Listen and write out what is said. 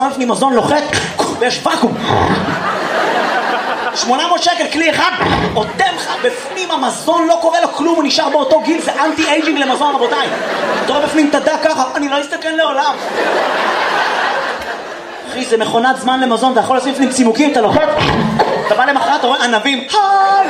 בפנים מזון לוחת ויש ואקום. 800 שקל כלי אחד, אותם לך בפנים המזון, לא קורה לו כלום, הוא נשאר באותו גיל, זה אנטי אייג'ינג למזון רבותיי. אתה רואה בפנים תדע ככה, אני לא אסתכן לעולם. אחי, זה מכונת זמן למזון, אתה יכול לשים בפנים צימוקים, אתה לוחת, אתה בא למחרת, אתה רואה ענבים, היי